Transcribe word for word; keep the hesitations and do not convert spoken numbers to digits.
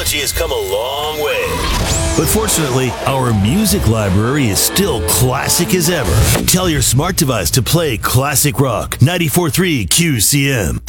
technology has come a long way. But fortunately, our music library is still classic as ever. Tell your smart device to play classic rock. ninety-four point three Q C M.